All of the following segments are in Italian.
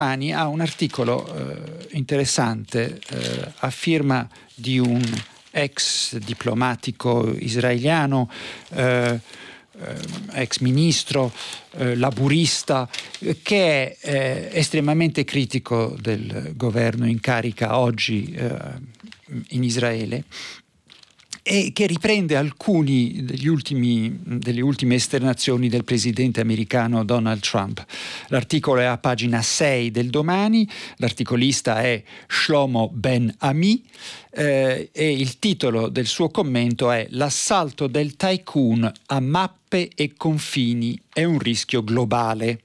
ha un articolo interessante a firma di un ex diplomatico israeliano, ex ministro, laburista, che è estremamente critico del governo in carica oggi in Israele, e che riprende alcuni delle ultime esternazioni del presidente americano Donald Trump. L'articolo è a pagina 6 del Domani, l'articolista è Shlomo Ben-Ami, e il titolo del suo commento è «L'assalto del tycoon a mappe e confini è un rischio globale».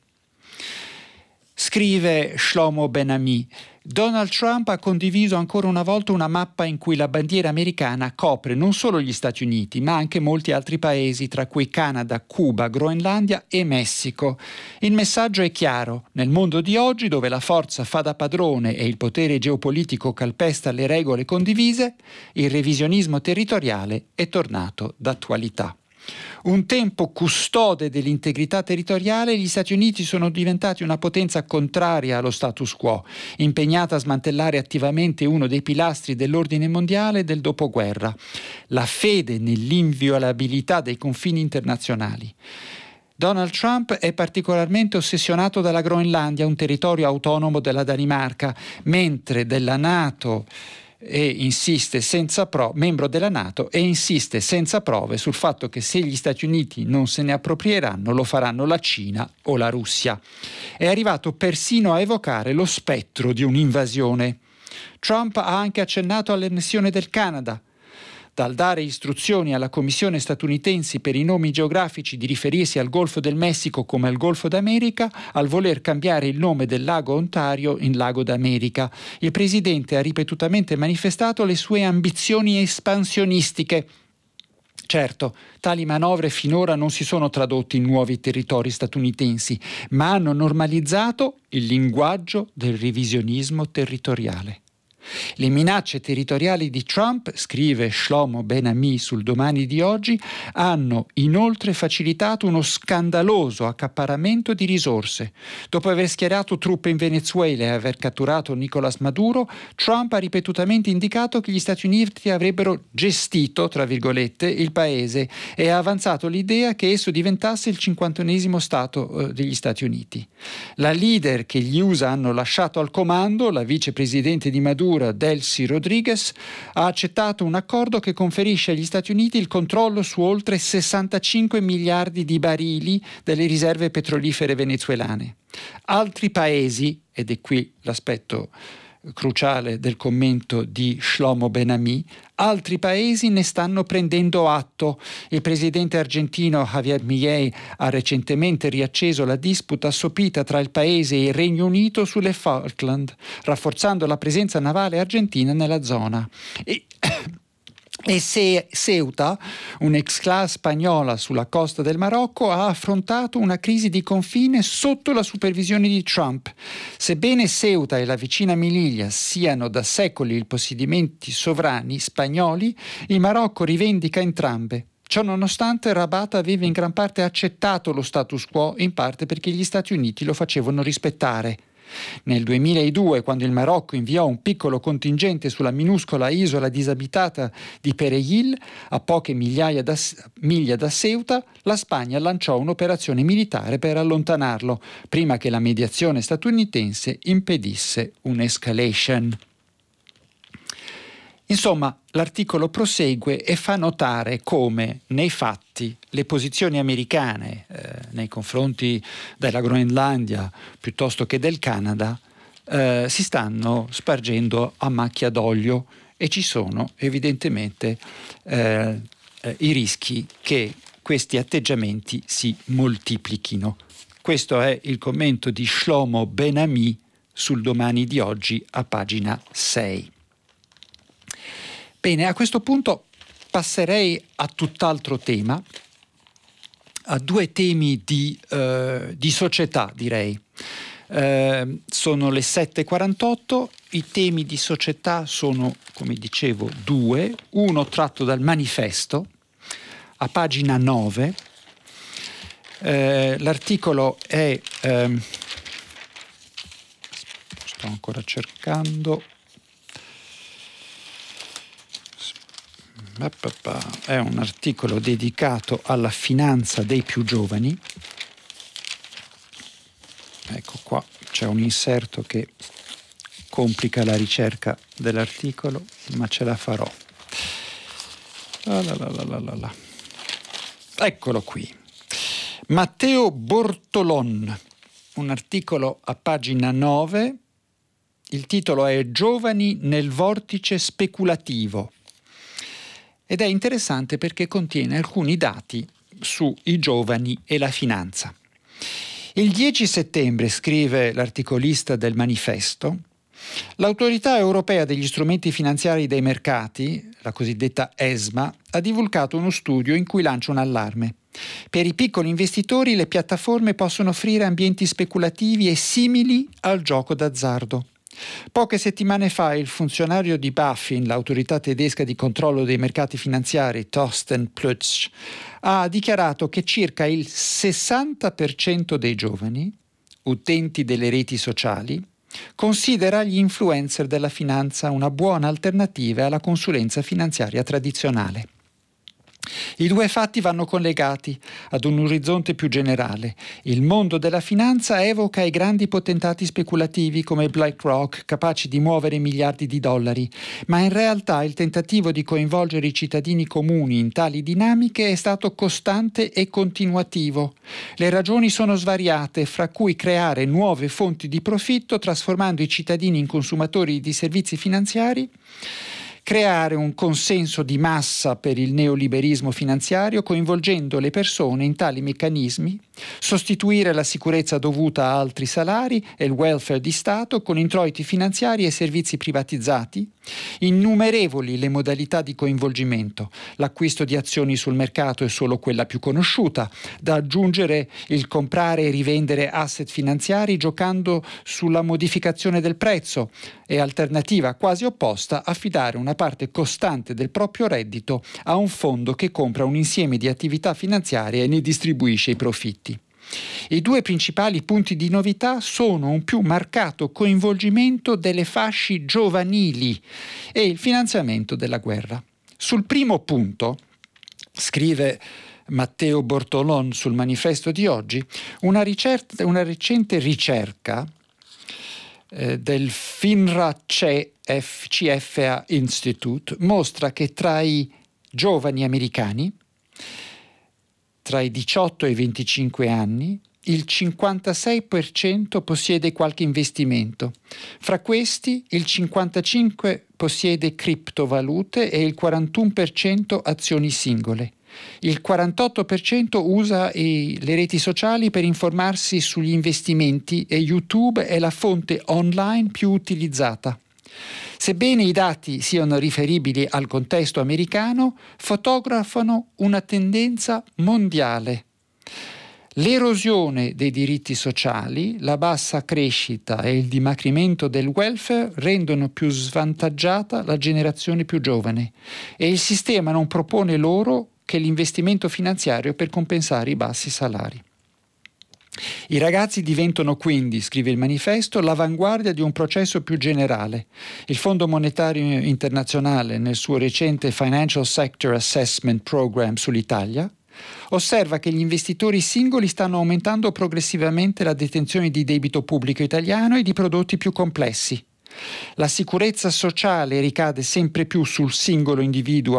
Scrive Shlomo Ben-Ami: Donald Trump ha condiviso ancora una volta una mappa in cui la bandiera americana copre non solo gli Stati Uniti, ma anche molti altri paesi, tra cui Canada, Cuba, Groenlandia e Messico. Il messaggio è chiaro: nel mondo di oggi, dove la forza fa da padrone e il potere geopolitico calpesta le regole condivise, il revisionismo territoriale è tornato d'attualità. Un tempo custode dell'integrità territoriale, gli Stati Uniti sono diventati una potenza contraria allo status quo, impegnata a smantellare attivamente uno dei pilastri dell'ordine mondiale del dopoguerra: la fede nell'inviolabilità dei confini internazionali. Donald Trump è particolarmente ossessionato dalla Groenlandia, un territorio autonomo della Danimarca, mentre della NATO membro della NATO, e insiste senza prove sul fatto che se gli Stati Uniti non se ne approprieranno lo faranno la Cina o la Russia. È arrivato persino a evocare lo spettro di un'invasione. Trump ha anche accennato all'annessione del Canada. Dal dare istruzioni alla Commissione statunitense per i nomi geografici di riferirsi al Golfo del Messico come al Golfo d'America, al voler cambiare il nome del lago Ontario in Lago d'America, il presidente ha ripetutamente manifestato le sue ambizioni espansionistiche. Certo, tali manovre finora non si sono tradotte in nuovi territori statunitensi, ma hanno normalizzato il linguaggio del revisionismo territoriale. Le minacce territoriali di Trump, scrive Shlomo Ben-Ami sul Domani di oggi, hanno inoltre facilitato uno scandaloso accaparramento di risorse. Dopo aver schierato truppe in Venezuela e aver catturato Nicolás Maduro, Trump ha ripetutamente indicato che gli Stati Uniti avrebbero gestito, tra virgolette, il paese, e ha avanzato l'idea che esso diventasse il 51esimo Stato degli Stati Uniti. La leader che gli USA hanno lasciato al comando, la vicepresidente di Maduro, Delcy Rodriguez, ha accettato un accordo che conferisce agli Stati Uniti il controllo su oltre 65 miliardi di barili delle riserve petrolifere venezuelane. Altri paesi, ed è qui l'aspetto cruciale del commento di Shlomo Ben-Ami, altri paesi ne stanno prendendo atto. Il presidente argentino Javier Milei ha recentemente riacceso la disputa assopita tra il paese e il Regno Unito sulle Falkland, rafforzando la presenza navale argentina nella zona. E Ceuta, un'exclave spagnola sulla costa del Marocco, ha affrontato una crisi di confine sotto la supervisione di Trump. Sebbene Ceuta e la vicina Melilla siano da secoli i possedimenti sovrani spagnoli, il Marocco rivendica entrambe. Ciò nonostante, Rabat aveva in gran parte accettato lo status quo, in parte perché gli Stati Uniti lo facevano rispettare. Nel 2002, quando il Marocco inviò un piccolo contingente sulla minuscola isola disabitata di Perejil, a poche miglia da Ceuta, la Spagna lanciò un'operazione militare per allontanarlo, prima che la mediazione statunitense impedisse un'escalation. Insomma, l'articolo prosegue e fa notare come, nei fatti, le posizioni americane nei confronti della Groenlandia piuttosto che del Canada si stanno spargendo a macchia d'olio, e ci sono evidentemente i rischi che questi atteggiamenti si moltiplichino. Questo è il commento di Shlomo Ben-Ami sul Domani di oggi a pagina 6. Bene, a questo punto passerei a tutt'altro tema, a due temi di società, direi. Sono le 7:48, i temi di società sono, come dicevo, due, uno tratto dal Manifesto, a pagina 9. L'articolo è... sto ancora cercando. È un articolo dedicato alla finanza dei più giovani. Ecco qua, c'è un inserto che complica la ricerca dell'articolo, ma ce la farò. Eccolo qui. Matteo Bortolon, un articolo a pagina 9, il titolo è Giovani nel vortice speculativo ed è interessante perché contiene alcuni dati sui giovani e la finanza. Il 10 settembre, scrive l'articolista del Manifesto, l'Autorità Europea degli Strumenti Finanziari dei Mercati, la cosiddetta ESMA, ha divulgato uno studio in cui lancia un allarme. Per i piccoli investitori le piattaforme possono offrire ambienti speculativi e simili al gioco d'azzardo. Poche settimane fa il funzionario di BaFin, l'autorità tedesca di controllo dei mercati finanziari, Thorsten Plötsch, ha dichiarato che circa il 60% dei giovani, utenti delle reti sociali, considera gli influencer della finanza una buona alternativa alla consulenza finanziaria tradizionale. I due fatti vanno collegati ad un orizzonte più generale. Il mondo della finanza evoca i grandi potentati speculativi come BlackRock, capaci di muovere miliardi di dollari, ma in realtà il tentativo di coinvolgere i cittadini comuni in tali dinamiche è stato costante e continuativo. Le ragioni sono svariate, fra cui creare nuove fonti di profitto trasformando i cittadini in consumatori di servizi finanziari, creare un consenso di massa per il neoliberismo finanziario coinvolgendo le persone in tali meccanismi, sostituire la sicurezza dovuta a altri salari e il welfare di Stato con introiti finanziari e servizi privatizzati, innumerevoli le modalità di coinvolgimento. L'acquisto di azioni sul mercato è solo quella più conosciuta, da aggiungere il comprare e rivendere asset finanziari giocando sulla modificazione del prezzo e alternativa quasi opposta, affidare una parte costante del proprio reddito a un fondo che compra un insieme di attività finanziarie e ne distribuisce i profitti. I due principali punti di novità sono un più marcato coinvolgimento delle fasce giovanili e il finanziamento della guerra. Sul primo punto, scrive Matteo Bortolon sul Manifesto di oggi, una recente ricerca del FINRA CFA Institute mostra che tra i giovani americani tra i 18 e i 25 anni il 56% possiede qualche investimento. Fra questi il 55% possiede criptovalute e il 41% azioni singole. Il 48% usa le reti sociali per informarsi sugli investimenti e YouTube è la fonte online più utilizzata. Sebbene i dati siano riferibili al contesto americano, fotografano una tendenza mondiale. L'erosione dei diritti sociali, la bassa crescita e il dimagrimento del welfare rendono più svantaggiata la generazione più giovane e il sistema non propone loro che l'investimento finanziario per compensare i bassi salari. I ragazzi diventano quindi, scrive il Manifesto, l'avanguardia di un processo più generale. Il Fondo Monetario Internazionale, nel suo recente Financial Sector Assessment Program sull'Italia, osserva che gli investitori singoli stanno aumentando progressivamente la detenzione di debito pubblico italiano e di prodotti più complessi. La sicurezza sociale ricade sempre più sul singolo individuo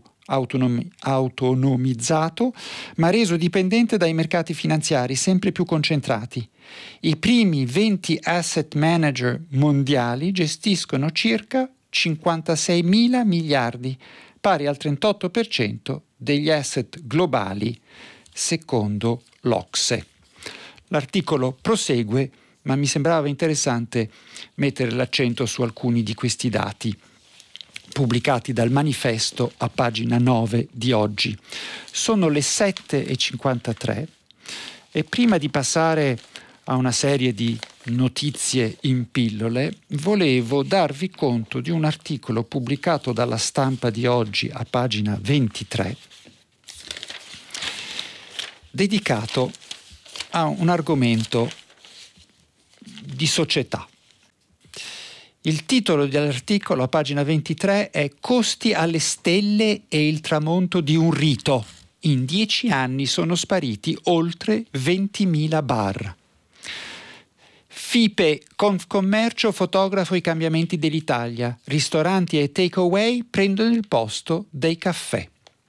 autonomizzato, ma reso dipendente dai mercati finanziari sempre più concentrati. I primi 20 asset manager mondiali gestiscono circa 56.000 miliardi, pari al 38% degli asset globali, secondo l'OCSE. L'articolo prosegue, ma mi sembrava interessante mettere l'accento su alcuni di questi dati pubblicati dal Manifesto a pagina 9 di oggi. Sono le 7:53 e prima di passare a una serie di notizie in pillole, volevo darvi conto di un articolo pubblicato dalla Stampa di oggi a pagina 23, dedicato a un argomento di società. Il titolo dell'articolo a pagina 23 è Costi alle stelle e il tramonto di un rito. In 10 anni sono spariti oltre 20.000 bar. FIPE, Confcommercio fotografo i cambiamenti dell'Italia. Ristoranti e takeaway prendono il posto dei caffè.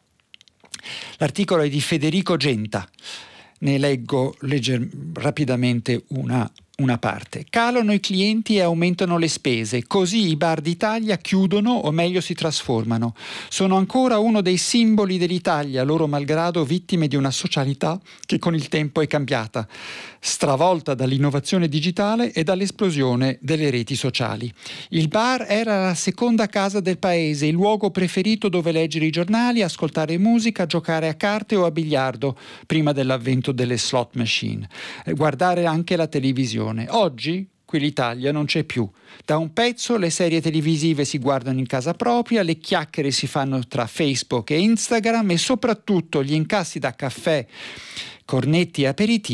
L'articolo è di Federico Genta. Ne leggo rapidamente una parte. Calano i clienti e aumentano le spese, così i bar d'Italia chiudono o meglio si trasformano. Sono ancora uno dei simboli dell'Italia, loro malgrado vittime di una socialità che con il tempo è cambiata, stravolta dall'innovazione digitale e dall'esplosione delle reti sociali. Il bar era la seconda casa del paese, il luogo preferito dove leggere i giornali, ascoltare musica, giocare a carte o a biliardo, prima dell'avvento delle slot machine, guardare anche la televisione. Oggi quell'Italia non c'è più. Da un pezzo le serie televisive si guardano in casa propria, le chiacchiere si fanno tra Facebook e Instagram e soprattutto gli incassi da caffè, cornetti e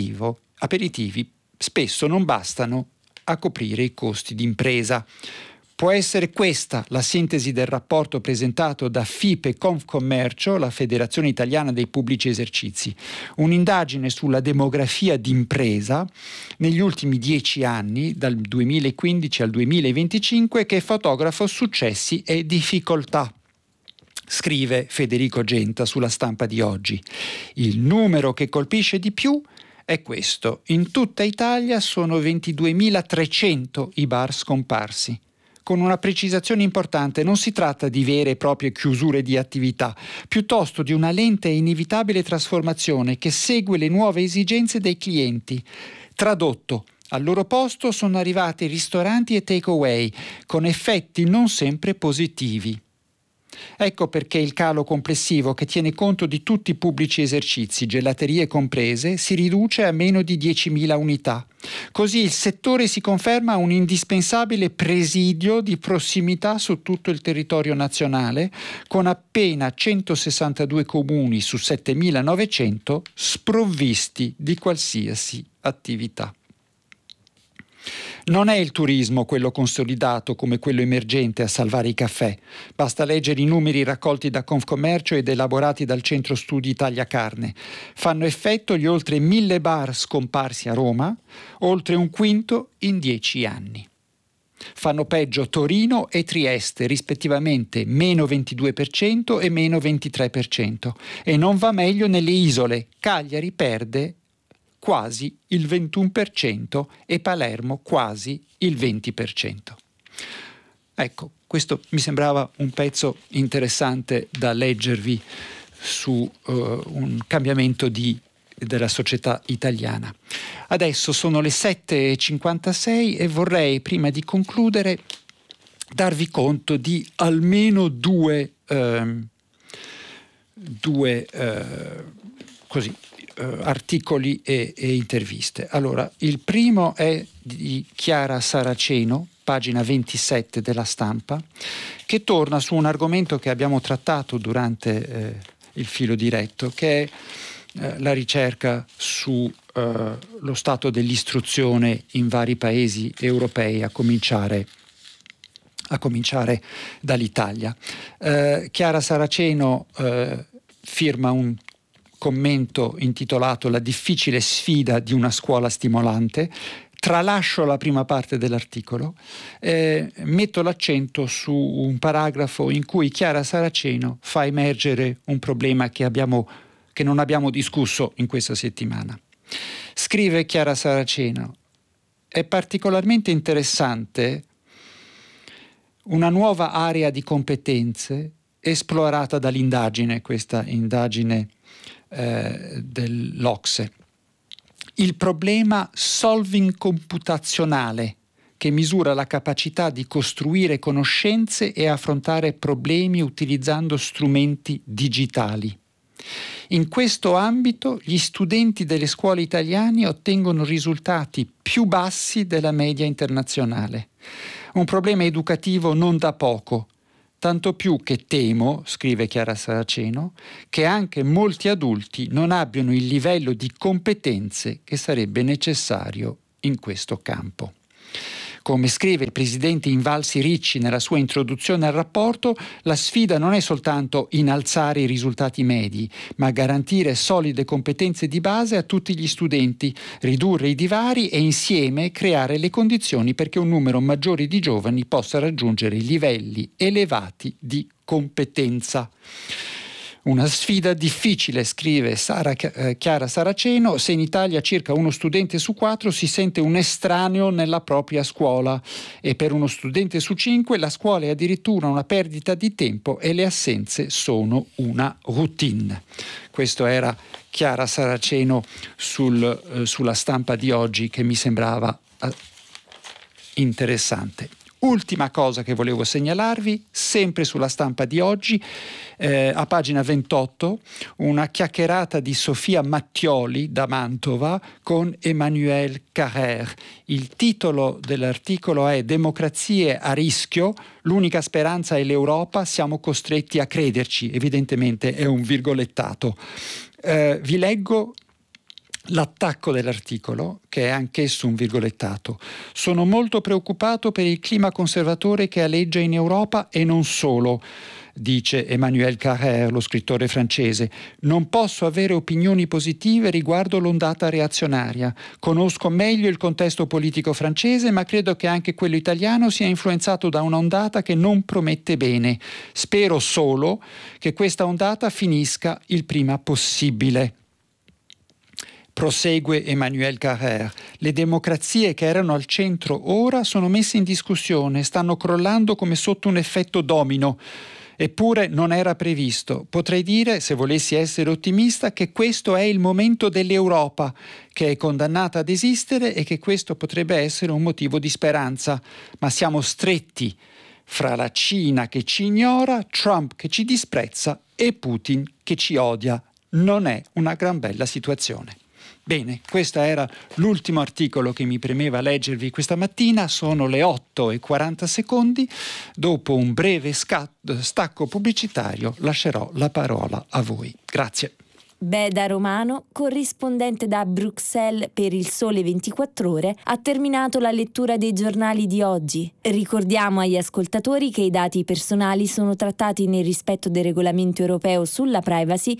aperitivi spesso non bastano a coprire i costi d'impresa. Può essere questa la sintesi del rapporto presentato da FIPE Confcommercio, la Federazione Italiana dei Pubblici Esercizi, un'indagine sulla demografia d'impresa negli ultimi 10 anni, dal 2015 al 2025, che fotografa successi e difficoltà. Scrive Federico Genta sulla Stampa di oggi. Il numero che colpisce di più è questo. In tutta Italia sono 22.300 i bar scomparsi. Con una precisazione importante, non si tratta di vere e proprie chiusure di attività, piuttosto di una lenta e inevitabile trasformazione che segue le nuove esigenze dei clienti. Tradotto, al loro posto sono arrivati ristoranti e takeaway, con effetti non sempre positivi. Ecco perché il calo complessivo, che tiene conto di tutti i pubblici esercizi, gelaterie comprese, si riduce a meno di 10.000 unità. Così il settore si conferma un indispensabile presidio di prossimità su tutto il territorio nazionale, con appena 162 comuni su 7.900 sprovvisti di qualsiasi attività. Non è il turismo, quello consolidato, come quello emergente, a salvare i caffè. Basta leggere i numeri raccolti da Confcommercio ed elaborati dal Centro Studi Italia Carne. Fanno effetto gli oltre 1.000 bar scomparsi a Roma, oltre un quinto in 10 anni. Fanno peggio Torino e Trieste, rispettivamente meno 22% e meno 23%. E non va meglio nelle isole. Cagliari perde quasi il 21% e Palermo quasi il 20%. Ecco, questo mi sembrava un pezzo interessante da leggervi su un cambiamento della società italiana. Adesso sono le 7:56 e vorrei, prima di concludere, darvi conto di almeno due articoli e interviste. Allora, il primo è di Chiara Saraceno, pagina 27 della Stampa, che torna su un argomento che abbiamo trattato durante il filo diretto, che è la ricerca su lo stato dell'istruzione in vari paesi europei, a cominciare dall'Italia. Chiara Saraceno firma un commento intitolato La difficile sfida di una scuola stimolante. Tralascio la prima parte dell'articolo, metto l'accento su un paragrafo in cui Chiara Saraceno fa emergere un problema che non abbiamo discusso in questa settimana. Scrive Chiara Saraceno: è particolarmente interessante una nuova area di competenze esplorata dall'indagine, questa indagine dell'OCSE. Il problema solving computazionale, che misura la capacità di costruire conoscenze e affrontare problemi utilizzando strumenti digitali. In questo ambito gli studenti delle scuole italiane ottengono risultati più bassi della media internazionale. Un problema educativo non da poco, tanto più che temo, scrive Chiara Saraceno, che anche molti adulti non abbiano il livello di competenze che sarebbe necessario in questo campo. Come scrive il presidente Invalsi Ricci nella sua introduzione al rapporto, la sfida non è soltanto innalzare i risultati medi, ma garantire solide competenze di base a tutti gli studenti, ridurre i divari e insieme creare le condizioni perché un numero maggiore di giovani possa raggiungere livelli elevati di competenza. Una sfida difficile, scrive Chiara Saraceno, se in Italia circa uno studente su 4 si sente un estraneo nella propria scuola e per uno studente su 5 la scuola è addirittura una perdita di tempo e le assenze sono una routine. Questo era Chiara Saraceno sulla Stampa di oggi, che mi sembrava interessante. Ultima cosa che volevo segnalarvi, sempre sulla Stampa di oggi, a pagina 28, una chiacchierata di Sofia Mattioli da Mantova con Emmanuel Carrère. Il titolo dell'articolo è "Democrazie a rischio, l'unica speranza è l'Europa, siamo costretti a crederci". Evidentemente è un virgolettato. Vi leggo l'attacco dell'articolo, che è anch'esso un virgolettato. "Sono molto preoccupato per il clima conservatore che aleggia in Europa e non solo", dice Emmanuel Carrère, lo scrittore francese. "Non posso avere opinioni positive riguardo l'ondata reazionaria. Conosco meglio il contesto politico francese, ma credo che anche quello italiano sia influenzato da una ondata che non promette bene. Spero solo che questa ondata finisca il prima possibile". Prosegue Emmanuel Carrère: "Le democrazie che erano al centro ora sono messe in discussione, stanno crollando come sotto un effetto domino. Eppure non era previsto. Potrei dire, se volessi essere ottimista, che questo è il momento dell'Europa, che è condannata ad esistere e che questo potrebbe essere un motivo di speranza. Ma siamo stretti fra la Cina che ci ignora, Trump che ci disprezza e Putin che ci odia. Non è una gran bella situazione". Bene, questo era l'ultimo articolo che mi premeva leggervi questa mattina. Sono le 8:40. Dopo un breve stacco pubblicitario lascerò la parola a voi. Grazie. Beda Romano, corrispondente da Bruxelles per Il Sole 24 Ore, ha terminato la lettura dei giornali di oggi. Ricordiamo agli ascoltatori che i dati personali sono trattati nel rispetto del regolamento europeo sulla privacy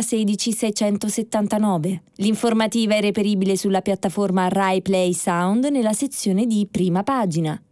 2016-679. L'informativa è reperibile sulla piattaforma Rai Play Sound nella sezione di Prima Pagina.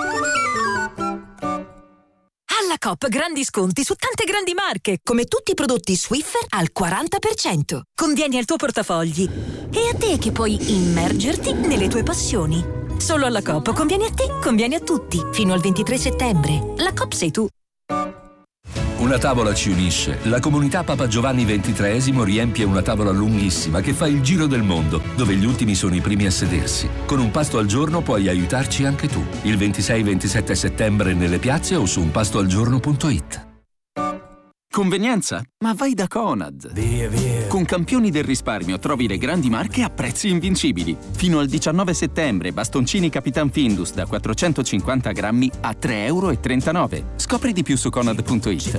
Alla Coop grandi sconti su tante grandi marche, come tutti i prodotti Swiffer al 40%. Convieni al tuo portafogli e a te che puoi immergerti nelle tue passioni. Solo alla Coop convieni a te, convieni a tutti. Fino al 23 settembre. La Coop sei tu. Una tavola ci unisce. La comunità Papa Giovanni XXIII riempie una tavola lunghissima che fa il giro del mondo, dove gli ultimi sono i primi a sedersi. Con un pasto al giorno puoi aiutarci anche tu. Il 26-27 settembre nelle piazze o su unpastoalgiorno.it. Convenienza? Ma vai da Conad. Via. Con campioni del risparmio trovi le grandi marche a prezzi invincibili. Fino al 19 settembre bastoncini Capitan Findus da 450 grammi a €3,39. Scopri di più su Conad.it.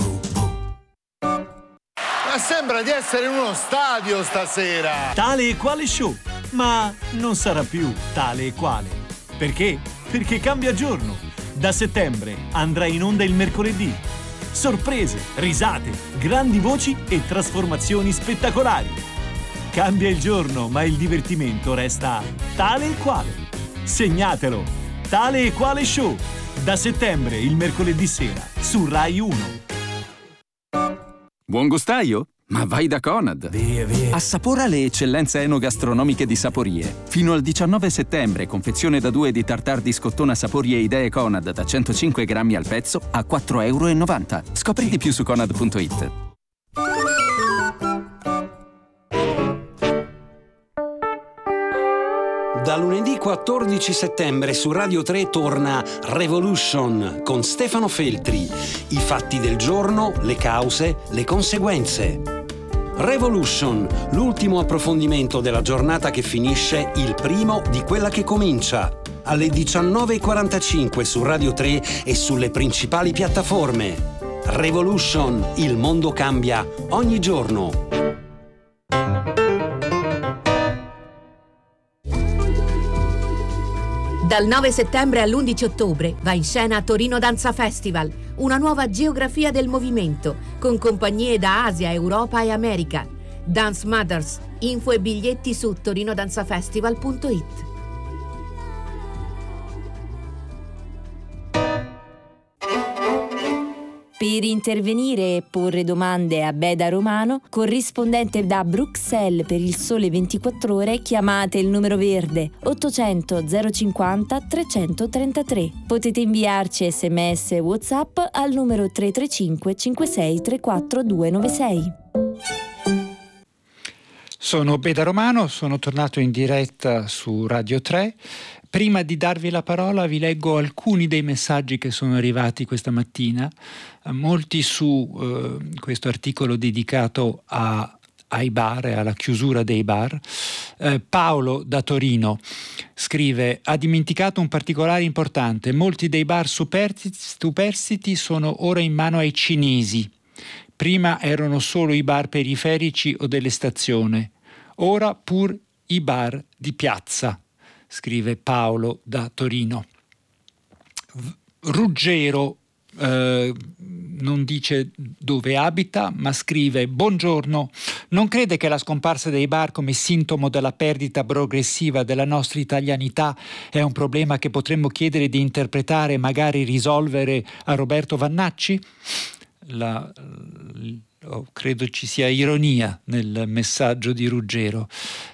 Ma sembra di essere in uno stadio stasera. Tale e quale show, ma non sarà più tale e quale. Perché? Perché cambia giorno. Da settembre andrà in onda il mercoledì. Sorprese, risate, grandi voci e trasformazioni spettacolari. Cambia il giorno, ma il divertimento resta tale e quale. Segnatelo! Tale e quale show. Da settembre, il mercoledì sera, su Rai 1. Buon gustaio? Ma vai da Conad. Via. Assapora le eccellenze enogastronomiche di Saporie. Fino al 19 settembre, confezione da 2 di tartar di scottona Saporie Idee Conad da 105 grammi al pezzo a €4,90. Scopri di più su Conad.it. Da lunedì 14 settembre su Radio 3 torna Revolution con Stefano Feltri. I fatti del giorno, le cause, le conseguenze. Revolution, l'ultimo approfondimento della giornata che finisce, il primo di quella che comincia. Alle 19:45 su Radio 3 e sulle principali piattaforme. Revolution, il mondo cambia ogni giorno. Dal 9 settembre all'11 ottobre va in scena Torino Danza Festival, una nuova geografia del movimento, con compagnie da Asia, Europa e America. Dance Mothers, info e biglietti su torinodanzafestival.it. Per intervenire e porre domande a Beda Romano, corrispondente da Bruxelles per Il Sole 24 Ore, chiamate il numero verde 800 050 333. Potete inviarci SMS e WhatsApp al numero 335 56 34 296. Sono Beda Romano, sono tornato in diretta su Radio 3. Prima di darvi la parola vi leggo alcuni dei messaggi che sono arrivati questa mattina, molti su questo articolo dedicato ai bar e alla chiusura dei bar. Paolo da Torino scrive: ha dimenticato un particolare importante, molti dei bar superstiti sono ora in mano ai cinesi. Prima erano solo i bar periferici o delle stazioni, ora pur i bar di piazza. Scrive Paolo da Torino. Ruggero non dice dove abita, ma scrive: buongiorno, non crede che la scomparsa dei bar come sintomo della perdita progressiva della nostra italianità è un problema che potremmo chiedere di interpretare e magari risolvere a Roberto Vannacci? Credo ci sia ironia nel messaggio di Ruggero.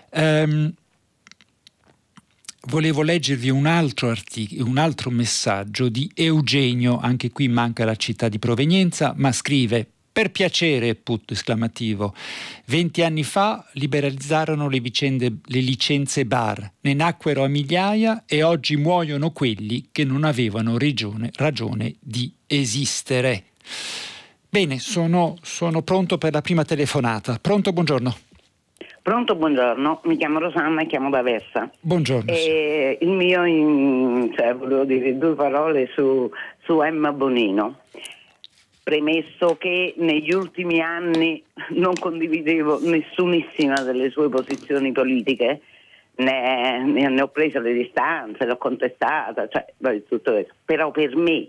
Volevo leggervi un altro messaggio di Eugenio, anche qui manca la città di provenienza, ma scrive: per piacere, esclamativo. 20 anni fa liberalizzarono le licenze bar, ne nacquero a migliaia e oggi muoiono quelli che non avevano ragione di esistere. Bene, sono pronto per la prima telefonata. Pronto, buongiorno. Pronto, buongiorno, mi chiamo Rosanna e chiamo da Versa. Buongiorno. Il mio, volevo dire due parole su Emma Bonino. Premesso che negli ultimi anni non condividevo nessunissima delle sue posizioni politiche, ne ho preso le distanze, l'ho contestata, tutto questo. Però per me,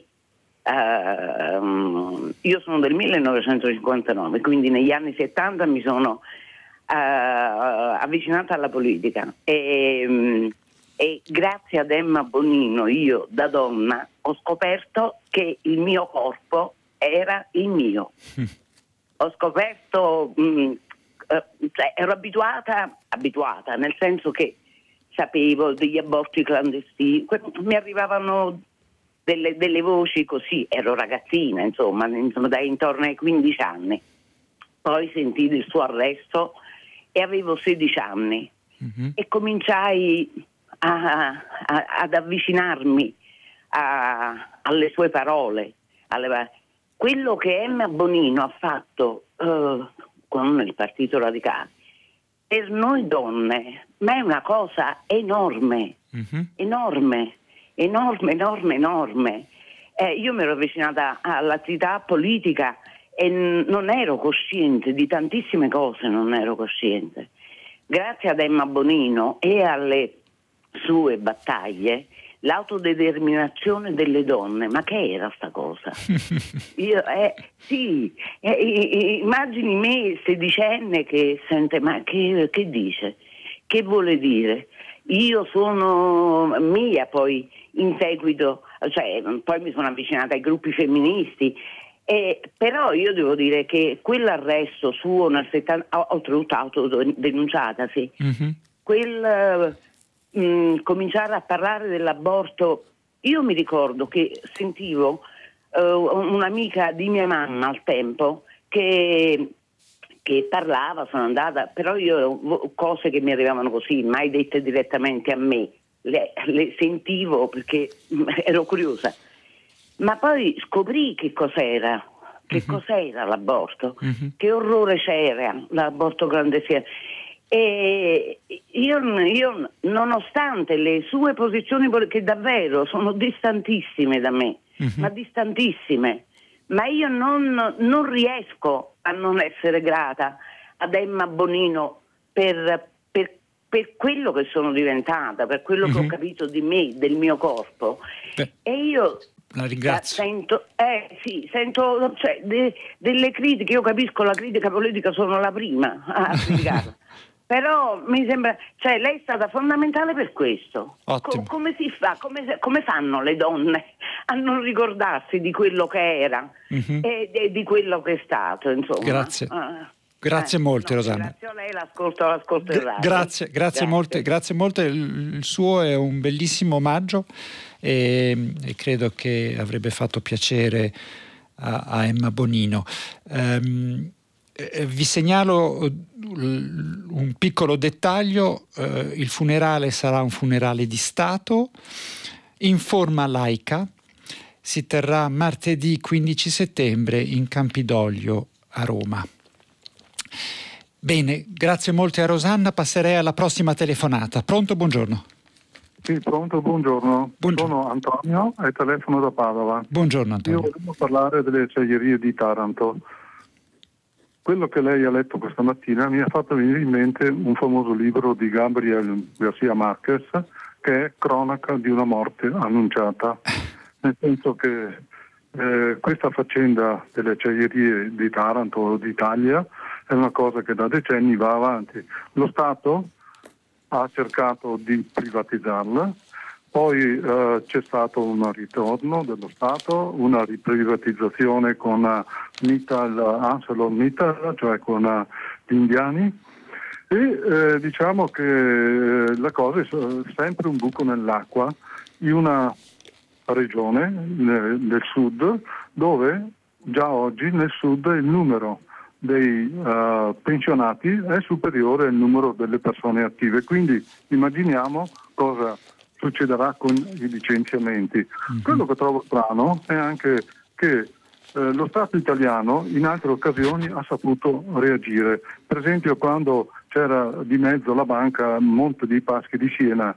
io sono del 1959, quindi negli anni 70 mi sono avvicinata alla politica e grazie ad Emma Bonino ero da donna ho scoperto che il mio corpo era il mio. Ho scoperto, ero abituata nel senso che sapevo degli aborti clandestini, mi arrivavano delle voci così, ero ragazzina insomma dai intorno ai 15 anni. Poi sentii del suo arresto e avevo 16 anni e cominciai ad avvicinarmi alle sue parole. Quello che Emma Bonino ha fatto con il Partito Radicale per noi donne, ma è una cosa enorme, enorme. Io mi ero avvicinata all'attività politica e non ero cosciente di tantissime cose, Grazie ad Emma Bonino e alle sue battaglie, l'autodeterminazione delle donne, ma che era sta cosa? Immagini me sedicenne che sente, ma che dice? Che vuole dire? Io sono mia, poi in seguito, poi mi sono avvicinata ai gruppi femministi. Però io devo dire che quell'arresto suo nel 70, oltretutto autodenunciata, sì, cominciare a parlare dell'aborto, io mi ricordo che sentivo un'amica di mia mamma al tempo che parlava, sono andata, però io cose che mi arrivavano così, mai dette direttamente a me, le sentivo perché ero curiosa. Ma poi scoprì che cos'era l'aborto, che orrore c'era l'aborto clandestino. E io nonostante le sue posizioni, che davvero sono distantissime da me, ma distantissime, ma io non riesco a non essere grata ad Emma Bonino per per quello che sono diventata, per quello che ho capito di me, del mio corpo. E io la ringrazio. Sento cioè, delle critiche. Io capisco, la critica politica, sono la prima a criticarla. Però mi sembra, cioè lei è stata fondamentale per questo. Come si fa? Come fanno le donne a non ricordarsi di quello che era e di quello che è stato, insomma. Grazie. Grazie molte, Rosanna. Grazie a lei, l'ascolto il radio. Grazie molte. Il suo è un bellissimo omaggio e credo che avrebbe fatto piacere a Emma Bonino. Vi segnalo un piccolo dettaglio: il funerale sarà un funerale di Stato in forma laica. Si terrà martedì 15 settembre in Campidoglio a Roma. Bene, grazie molte a Rosanna. Passerei alla prossima telefonata. Pronto, buongiorno. Sì, pronto, buongiorno. Sono Antonio e telefono da Padova. Buongiorno Antonio. Io volevo parlare delle acciaierie di Taranto. Quello che lei ha letto questa mattina mi ha fatto venire in mente un famoso libro di Gabriel García Márquez, che è Cronaca di una morte annunciata. Nel senso che questa faccenda delle acciaierie di Taranto o d'Italia è una cosa che da decenni va avanti. Lo Stato ha cercato di privatizzarla, poi c'è stato un ritorno dello Stato, una riprivatizzazione con ArcelorMittal, cioè con gli indiani, e diciamo che la cosa è sempre un buco nell'acqua in una regione del sud, dove già oggi nel sud il numero dei pensionati è superiore al numero delle persone attive. Quindi immaginiamo cosa succederà con i licenziamenti. Quello che trovo strano è anche che lo Stato italiano in altre occasioni ha saputo reagire. Per esempio, quando c'era di mezzo la banca Monte dei Paschi di Siena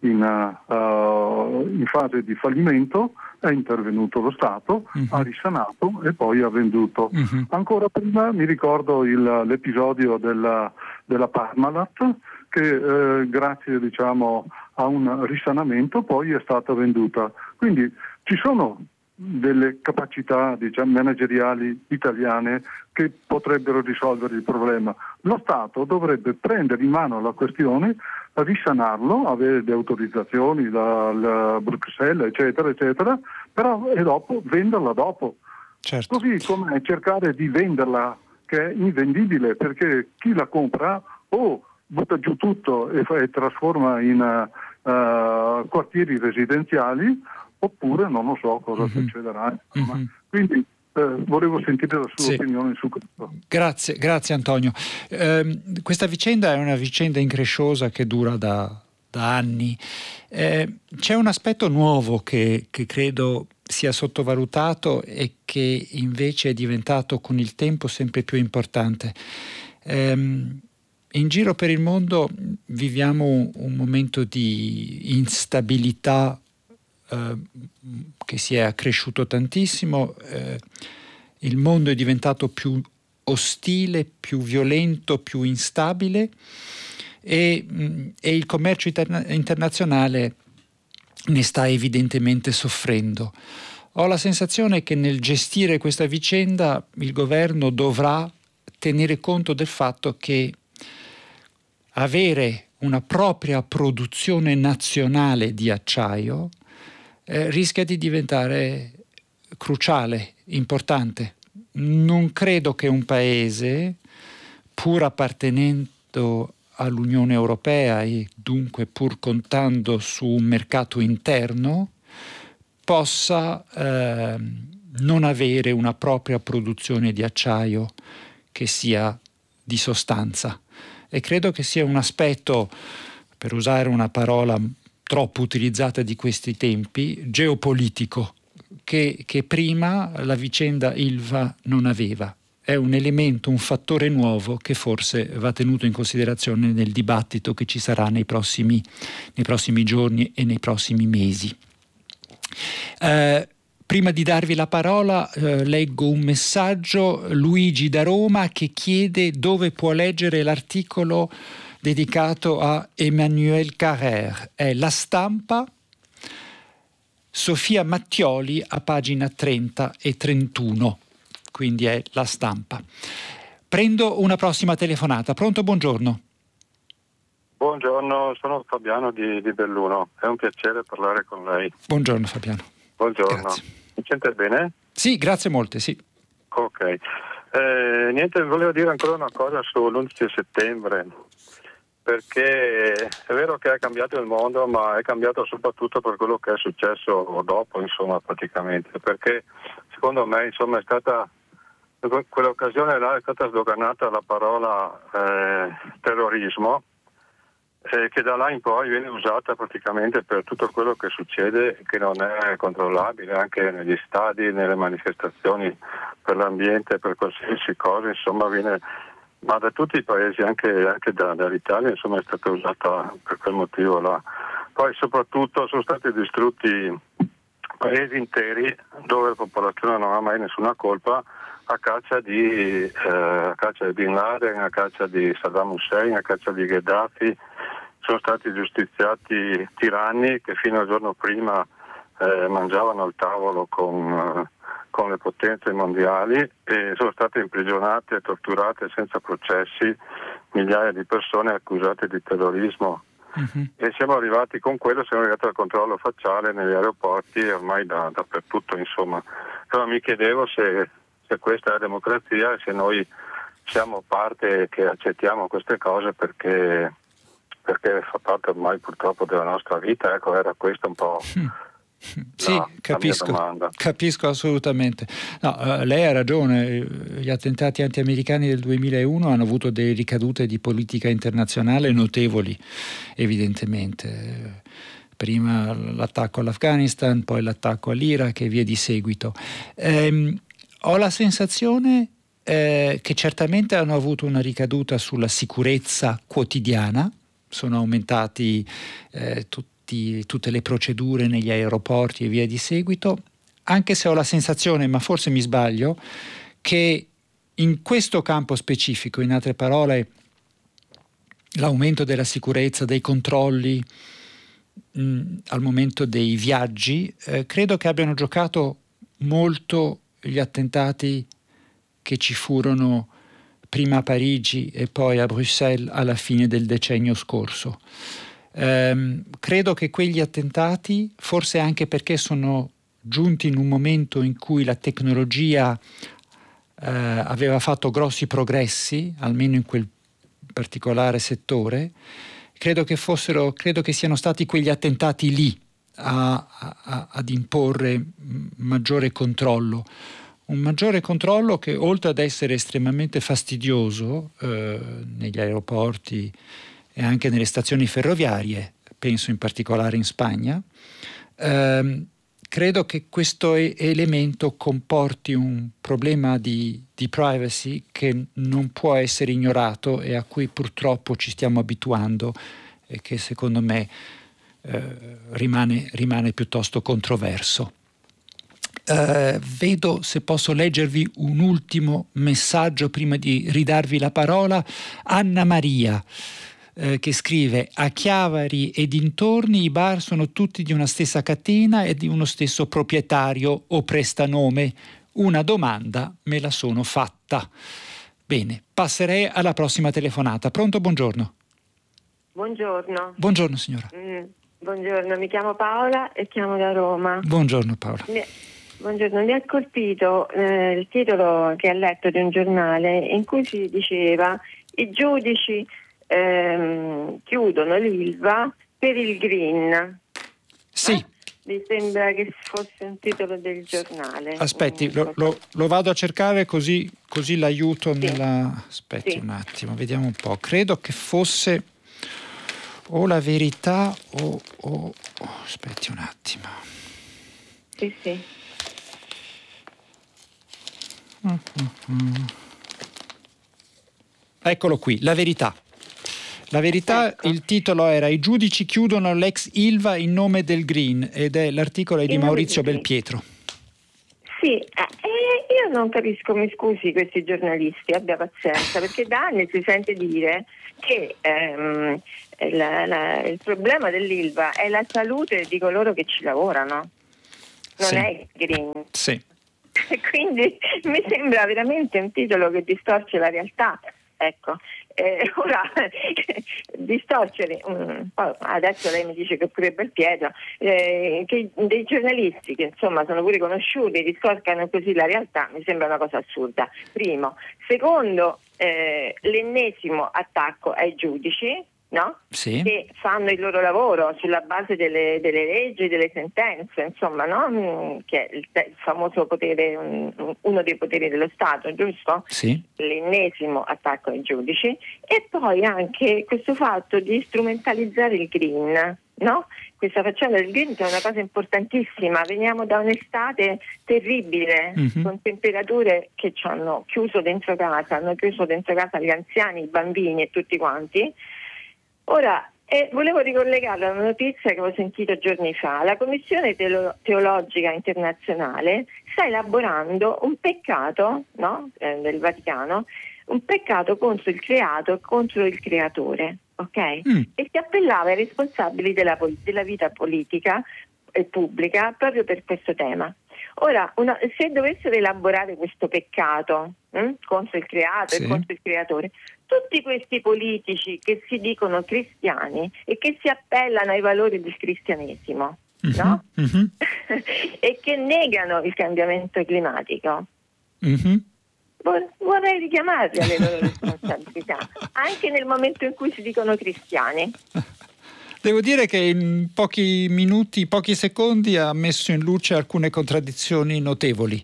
in fase di fallimento, è intervenuto lo Stato, ha risanato e poi ha venduto. Ancora prima mi ricordo l'episodio della Parmalat, che grazie diciamo a un risanamento poi è stata venduta. Quindi ci sono delle capacità manageriali italiane che potrebbero risolvere il problema. Lo Stato dovrebbe prendere in mano la questione, risanarlo, avere le autorizzazioni da Bruxelles, eccetera, eccetera, però e dopo venderla dopo. Certo. Così come cercare di venderla che è invendibile, perché chi la compra butta giù tutto e trasforma in quartieri residenziali, oppure non lo so cosa succederà. Quindi volevo sentire la sua opinione su questo. Grazie Antonio. Questa vicenda è una vicenda incresciosa che dura da anni. C'è un aspetto nuovo che credo sia sottovalutato e che invece è diventato con il tempo sempre più importante. In giro per il mondo viviamo un momento di instabilità che si è accresciuto tantissimo. Il mondo è diventato più ostile, più violento, più instabile e il commercio internazionale ne sta evidentemente soffrendo. Ho la sensazione che nel gestire questa vicenda il governo dovrà tenere conto del fatto che avere una propria produzione nazionale di acciaio rischia di diventare cruciale, importante. Non credo che un paese, pur appartenendo all'Unione Europea e dunque pur contando su un mercato interno, possa non avere una propria produzione di acciaio che sia di sostanza. E credo che sia un aspetto, per usare una parola troppo utilizzata di questi tempi, geopolitico, che prima la vicenda Ilva non aveva. È un elemento, un fattore nuovo che forse va tenuto in considerazione nel dibattito che ci sarà nei prossimi giorni e nei prossimi mesi. Prima di darvi la parola leggo un messaggio. Luigi da Roma che chiede dove può leggere l'articolo dedicato a Emmanuel Carrère. È La Stampa, Sofia Mattioli a pagina 30 e 31, quindi è La Stampa. Prendo una prossima telefonata. Pronto, buongiorno. Buongiorno, sono Fabiano di Belluno, è un piacere parlare con lei. Buongiorno Fabiano. Buongiorno. Grazie. Mi sente bene? Sì, grazie molte, sì. Ok. Niente, volevo dire ancora una cosa sull'11 settembre, perché è vero che è cambiato il mondo, ma è cambiato soprattutto per quello che è successo dopo, insomma, praticamente, perché secondo me, insomma, è stata quell'occasione là è stata sdoganata la parola terrorismo, che da là in poi viene usata praticamente per tutto quello che succede, che non è controllabile, anche negli stadi, nelle manifestazioni per l'ambiente, per qualsiasi cosa, insomma viene, ma da tutti i paesi, anche dall'Italia, insomma è stata usata per quel motivo là. Poi soprattutto sono stati distrutti paesi interi dove la popolazione non ha mai nessuna colpa, a caccia di Bin Laden, a caccia di Saddam Hussein, a caccia di Gheddafi. Sono stati giustiziati tiranni che fino al giorno prima mangiavano al tavolo con le potenze mondiali, e sono state imprigionate e torturate senza processi migliaia di persone accusate di terrorismo. E siamo arrivati al controllo facciale negli aeroporti e ormai dappertutto, insomma. Però mi chiedevo se questa è democrazia e se noi siamo parte che accettiamo queste cose perché fa parte ormai purtroppo della nostra vita. Ecco, era questo un po' Sì, capisco assolutamente. No, lei ha ragione, gli attentati anti-americani del 2001 hanno avuto delle ricadute di politica internazionale notevoli, evidentemente. Prima l'attacco all'Afghanistan, poi l'attacco all'Iraq e via di seguito. Ho la sensazione che certamente hanno avuto una ricaduta sulla sicurezza quotidiana, sono aumentati tutte le procedure negli aeroporti e via di seguito, anche se ho la sensazione, ma forse mi sbaglio, che in questo campo specifico, in altre parole, l'aumento della sicurezza, dei controlli al momento dei viaggi, credo che abbiano giocato molto gli attentati che ci furono prima a Parigi e poi a Bruxelles alla fine del decennio scorso. Credo che quegli attentati, forse anche perché sono giunti in un momento in cui la tecnologia aveva fatto grossi progressi, almeno in quel particolare settore, credo che siano stati quegli attentati lì ad imporre maggiore controllo. Un maggiore controllo che, oltre ad essere estremamente fastidioso negli aeroporti e anche nelle stazioni ferroviarie, penso in particolare in Spagna, credo che questo elemento comporti un problema di privacy che non può essere ignorato e a cui purtroppo ci stiamo abituando e che secondo me rimane piuttosto controverso. Vedo se posso leggervi un ultimo messaggio prima di ridarvi la parola. Anna Maria che scrive: a Chiavari e dintorni i bar sono tutti di una stessa catena e di uno stesso proprietario o prestanome. Una domanda me la sono fatta. Bene, passerei alla prossima telefonata. Pronto, buongiorno. Buongiorno. Buongiorno signora. Buongiorno, mi chiamo Paola e chiamo da Roma. Buongiorno Paola. Buongiorno, mi ha colpito il titolo che ha letto di un giornale in cui si diceva: i giudici chiudono l'Ilva per il green. Sì. Mi sembra che fosse un titolo del giornale. Aspetti, lo vado a cercare così l'aiuto sì. Aspetti sì. Un attimo, vediamo un po'. Credo che fosse o La Verità o aspetti un attimo. Sì. Eccolo qui, La Verità. La Verità, ecco. Il titolo era: i giudici chiudono l'ex Ilva in nome del green, ed è l'articolo di Maurizio Belpietro. Sì, Io non capisco, mi scusi, questi giornalisti, abbia pazienza, perché da anni si sente dire che il problema dell'Ilva è la salute di coloro che ci lavorano, non è il green. Sì. Quindi mi sembra veramente un titolo che distorce la realtà. Ecco, ora distorcere, adesso lei mi dice che pure Belpietro, che dei giornalisti che insomma sono pure conosciuti distorcano così la realtà, mi sembra una cosa assurda. Primo. Secondo, l'ennesimo attacco ai giudici, no? Sì. Che fanno il loro lavoro sulla base delle leggi, delle sentenze, insomma, no? Che è il famoso potere, uno dei poteri dello Stato, giusto? Sì. L'ennesimo attacco ai giudici, e poi anche questo fatto di strumentalizzare il green, no? Questa faccenda del green è una cosa importantissima. Veniamo da un'estate terribile, con temperature che ci hanno chiuso dentro casa, gli anziani, i bambini e tutti quanti. Ora, volevo ricollegarla a una notizia che ho sentito giorni fa. La Commissione Teologica Internazionale sta elaborando un peccato, no? Del Vaticano, un peccato contro il creato e contro il creatore, ok? E si appellava ai responsabili della vita politica e pubblica proprio per questo tema. Ora, se dovessero elaborare questo peccato contro il creato e contro il creatore, tutti questi politici che si dicono cristiani e che si appellano ai valori del cristianesimo, no? E che negano il cambiamento climatico, vorrei richiamarli alle loro responsabilità, anche nel momento in cui si dicono cristiani. Devo dire che in pochi minuti, pochi secondi ha messo in luce alcune contraddizioni notevoli.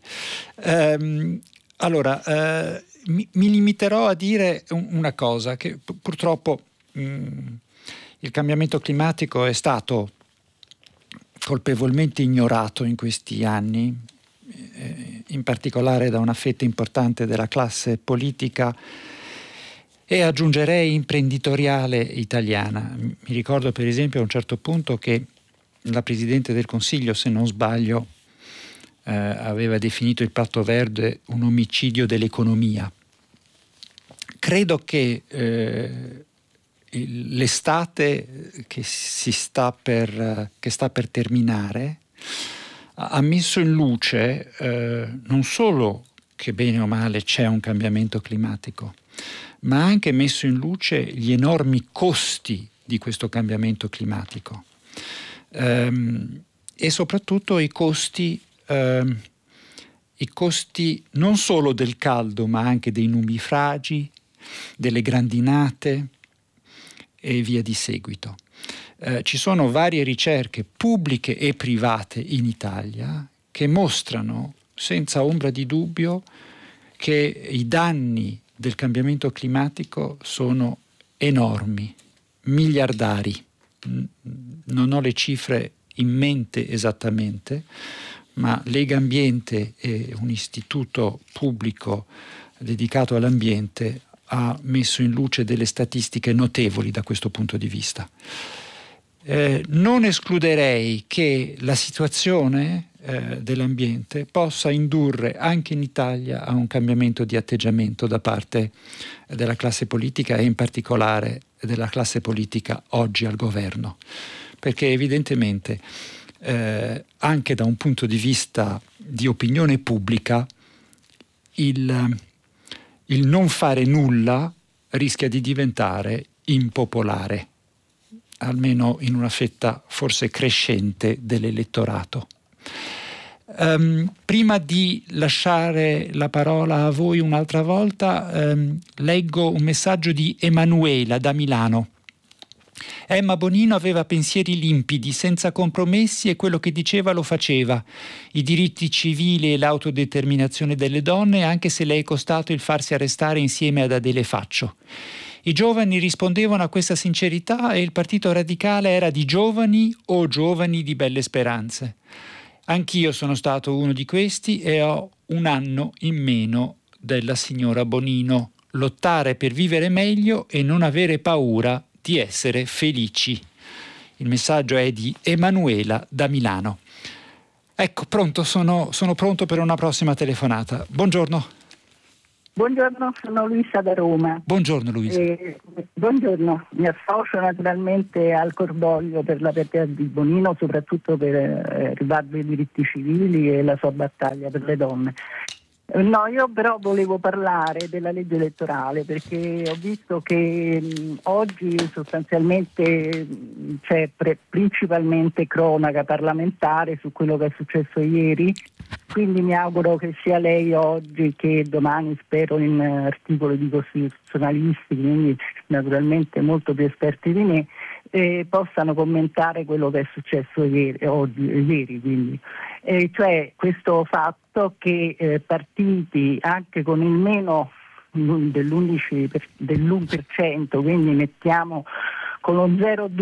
Mi limiterò a dire una cosa, che purtroppo il cambiamento climatico è stato colpevolmente ignorato in questi anni, in particolare da una fetta importante della classe politica e aggiungerei imprenditoriale italiana. Mi ricordo per esempio a un certo punto che la Presidente del Consiglio, se non sbaglio, aveva definito il Patto Verde un omicidio dell'economia. Credo che l'estate che sta per terminare ha messo in luce non solo che bene o male c'è un cambiamento climatico, ma ha anche messo in luce gli enormi costi di questo cambiamento climatico e soprattutto i costi non solo del caldo, ma anche dei nubifragi, delle grandinate e via di seguito. Ci sono varie ricerche pubbliche e private in Italia che mostrano senza ombra di dubbio che i danni del cambiamento climatico sono enormi, miliardari. Non ho le cifre in mente esattamente, ma Legambiente e un istituto pubblico dedicato all'ambiente ha messo in luce delle statistiche notevoli da questo punto di vista. Non escluderei che la situazione dell'ambiente possa indurre anche in Italia a un cambiamento di atteggiamento da parte della classe politica e in particolare della classe politica oggi al governo, perché evidentemente anche da un punto di vista di opinione pubblica il non fare nulla rischia di diventare impopolare, almeno in una fetta forse crescente dell'elettorato. Prima di lasciare la parola a voi un'altra volta, leggo un messaggio di Emanuela da Milano. Emma Bonino aveva pensieri limpidi, senza compromessi, e quello che diceva lo faceva. I diritti civili e l'autodeterminazione delle donne, anche se le è costato il farsi arrestare insieme ad Adele Faccio. I giovani rispondevano a questa sincerità e il Partito Radicale era di giovani o giovani di belle speranze. Anch'io sono stato uno di questi e ho un anno in meno della signora Bonino. Lottare per vivere meglio e non avere paura di essere felici. Il messaggio è di Emanuela da Milano. Ecco, pronto, sono pronto per una prossima telefonata. Buongiorno. Buongiorno, sono Luisa da Roma. Buongiorno Luisa. Buongiorno, mi associo naturalmente al cordoglio per la perdita di Bonino, soprattutto per riguardo ai diritti civili e la sua battaglia per le donne. No, io però volevo parlare della legge elettorale, perché ho visto che oggi sostanzialmente c'è principalmente cronaca parlamentare su quello che è successo ieri, quindi mi auguro che sia lei oggi che domani, spero in articoli di costituzionalisti, quindi naturalmente molto più esperti di me, possano commentare quello che è successo ieri quindi. Cioè questo fatto che partiti anche con il meno dell'1%, quindi mettiamo con lo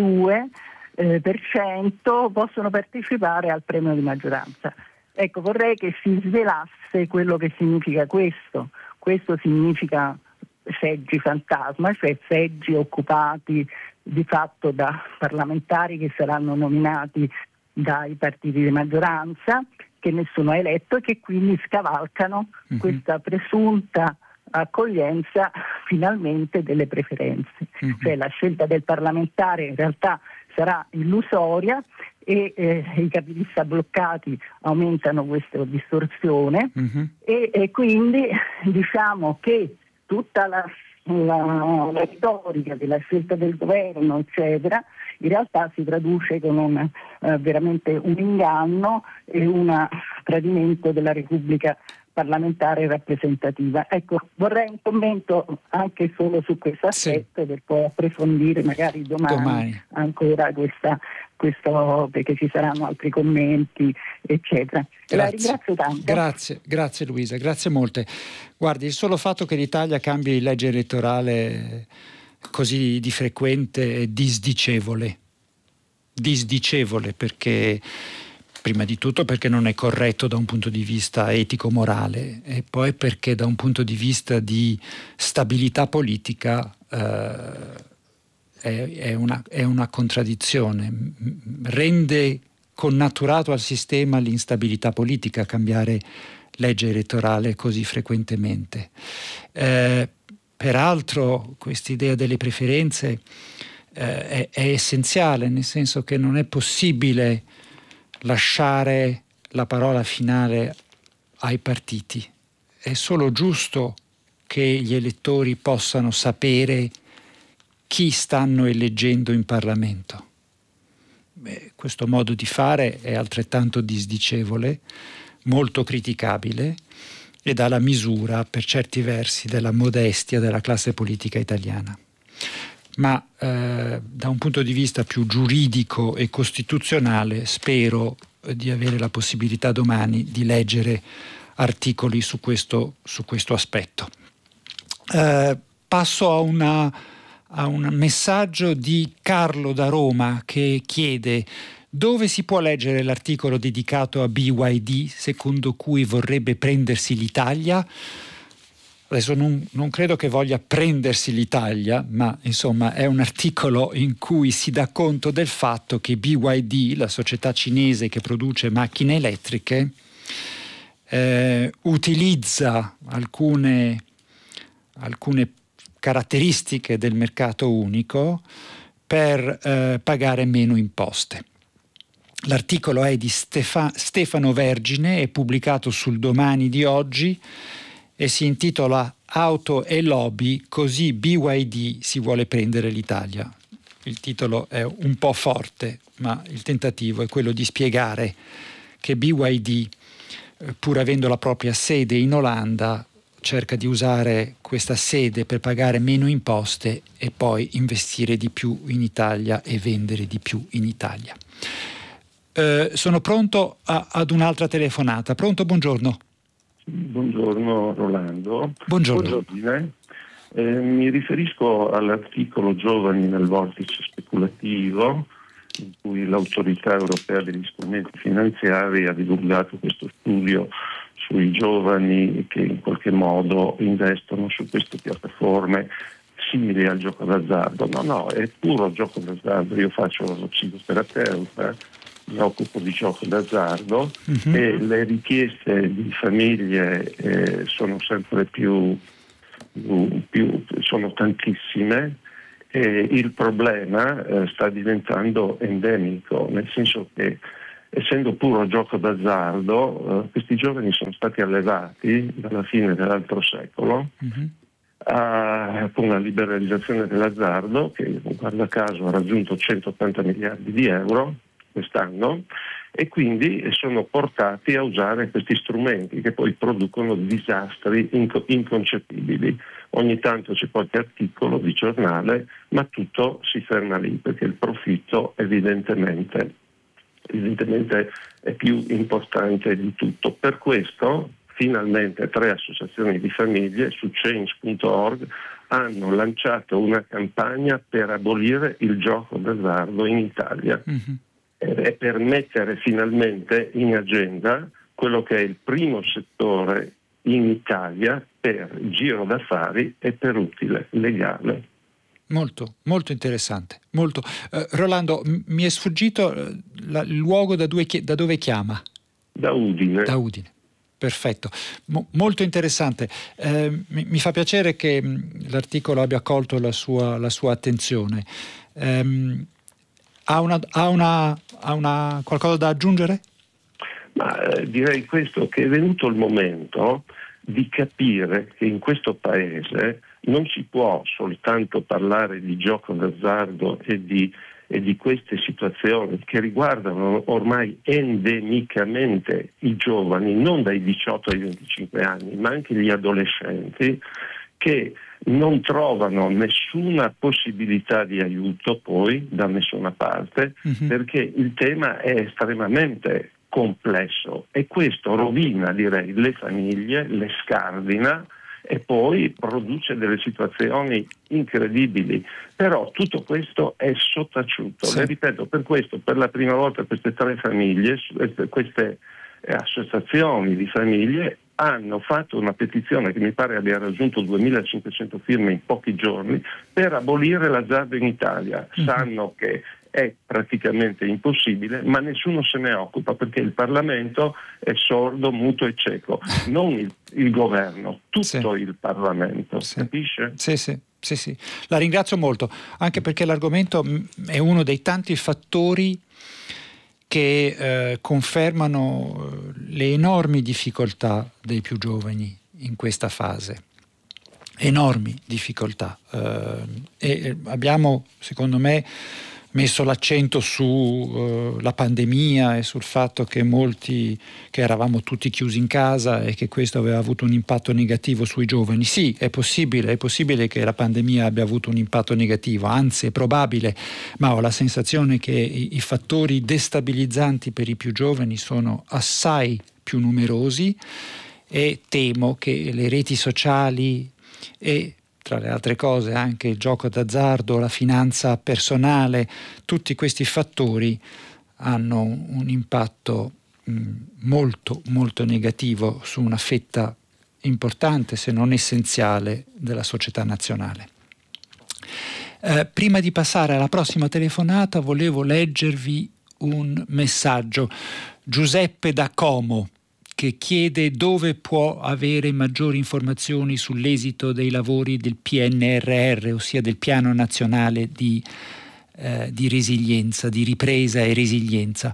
0,2%, possono partecipare al premio di maggioranza. Ecco, vorrei che si svelasse quello che significa questo. Questo significa seggi fantasma, cioè seggi occupati di fatto da parlamentari che saranno nominati dai partiti di maggioranza, che nessuno ha eletto e che quindi scavalcano questa presunta accoglienza finalmente delle preferenze. Cioè la scelta del parlamentare in realtà sarà illusoria e i capilista bloccati aumentano questa distorsione e quindi diciamo che tutta la retorica della scelta del governo eccetera in realtà si traduce con veramente un inganno e un tradimento della Repubblica parlamentare rappresentativa. Ecco, vorrei un commento anche solo su questo aspetto per poi approfondire magari domani. Ancora questo, perché ci saranno altri commenti eccetera. La ringrazio tanto. Grazie Luisa, grazie molte. Guardi, il solo fatto che l'Italia cambi legge elettorale così di frequente è disdicevole, perché prima di tutto perché non è corretto da un punto di vista etico-morale e poi perché da un punto di vista di stabilità politica è una contraddizione, rende connaturato al sistema l'instabilità politica cambiare legge elettorale così frequentemente. Peraltro quest'idea delle preferenze è essenziale, nel senso che non è possibile lasciare la parola finale ai partiti. È solo giusto che gli elettori possano sapere chi stanno eleggendo in Parlamento. Questo modo di fare è altrettanto disdicevole, molto criticabile e dà la misura, per certi versi, della modestia della classe politica italiana. Ma da un punto di vista più giuridico e costituzionale spero di avere la possibilità domani di leggere articoli su questo aspetto. Passo a un messaggio di Carlo da Roma che chiede: dove si può leggere l'articolo dedicato a BYD secondo cui vorrebbe prendersi l'Italia? Adesso non credo che voglia prendersi l'Italia, ma insomma è un articolo in cui si dà conto del fatto che BYD, la società cinese che produce macchine elettriche, utilizza alcune caratteristiche del mercato unico per pagare meno imposte. L'articolo è di Stefano Vergine, è pubblicato sul Domani di oggi e si intitola Auto e lobby, così BYD si vuole prendere l'Italia. Il titolo è un po' forte, ma il tentativo è quello di spiegare che BYD, pur avendo la propria sede in Olanda, cerca di usare questa sede per pagare meno imposte e poi investire di più in Italia e vendere di più in Italia. Sono pronto ad un'altra telefonata. Pronto, buongiorno. Buongiorno Rolando. Buongiorno. Mi riferisco all'articolo Giovani nel vortice speculativo, in cui l'Autorità Europea degli Strumenti Finanziari ha divulgato questo studio sui giovani che in qualche modo investono su queste piattaforme simili al gioco d'azzardo. No, è puro gioco d'azzardo. Io faccio lo psicoterapeuta mi occupo di gioco d'azzardo e le richieste di famiglie sono sempre più sono tantissime e il problema sta diventando endemico, nel senso che essendo puro gioco d'azzardo questi giovani sono stati allevati dalla fine dell'altro secolo con la liberalizzazione dell'azzardo che guarda caso ha raggiunto 180 miliardi di euro quest'anno e quindi sono portati a usare questi strumenti che poi producono disastri inconcepibili. Ogni tanto c'è qualche articolo di giornale, ma tutto si ferma lì perché il profitto evidentemente è più importante di tutto. Per questo finalmente 3 associazioni di famiglie su change.org hanno lanciato una campagna per abolire il gioco d'azzardo in Italia e per mettere finalmente in agenda quello che è il primo settore in Italia per giro d'affari e per utile legale. Molto, molto interessante. Molto. Rolando, mi è sfuggito il luogo da dove chiama? Da Udine. Da Udine. Perfetto, molto interessante. Mi fa piacere che l'articolo abbia colto la sua attenzione. Ha qualcosa da aggiungere? Direi questo, che è venuto il momento di capire che in questo paese non si può soltanto parlare di gioco d'azzardo e di queste situazioni che riguardano ormai endemicamente i giovani, non dai 18 ai 25 anni, ma anche gli adolescenti che non trovano nessuna possibilità di aiuto poi da nessuna parte perché il tema è estremamente complesso e questo rovina, direi, le famiglie, le scardina e poi produce delle situazioni incredibili. Però tutto questo è sottaciuto. Sì. Le ripeto, per questo, per la prima volta queste 3 famiglie, queste associazioni di famiglie hanno fatto una petizione che mi pare abbia raggiunto 2500 firme in pochi giorni per abolire l'azzardo in Italia. Sanno che è praticamente impossibile, ma nessuno se ne occupa perché il Parlamento è sordo, muto e cieco, non il governo, tutto il Parlamento, capisce? Sì. La ringrazio molto, anche perché l'argomento è uno dei tanti fattori che confermano le enormi difficoltà dei più giovani in questa fase. Enormi difficoltà. E abbiamo, secondo me, messo l'accento su la pandemia e sul fatto che che eravamo tutti chiusi in casa e che questo aveva avuto un impatto negativo sui giovani. Sì, è possibile che la pandemia abbia avuto un impatto negativo, anzi è probabile, ma ho la sensazione che i fattori destabilizzanti per i più giovani sono assai più numerosi e temo che le reti sociali e tra le altre cose anche il gioco d'azzardo, la finanza personale, tutti questi fattori hanno un impatto molto molto negativo su una fetta importante, se non essenziale, della società nazionale. Prima di passare alla prossima telefonata volevo leggervi un messaggio. Giuseppe da Como, che chiede dove può avere maggiori informazioni sull'esito dei lavori del PNRR, ossia del Piano Nazionale di resilienza, di ripresa e resilienza.